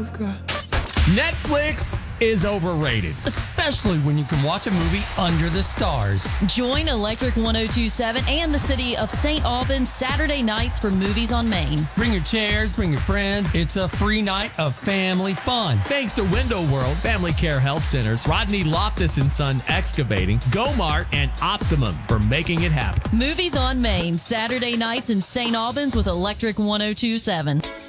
you've got. Netflix is overrated. Especially when you can watch a movie under the stars. Join Electric 1027 and the city of St. Albans Saturday nights for Movies on Main. Bring your chairs, bring your friends. It's a free night of family fun. Thanks to Window World, Family Care Health Centers, Rodney Loftus & Son Excavating, GoMart, and Optimum for making it happen. Movies on Main, Saturday nights in St. Albans with Electric 1027.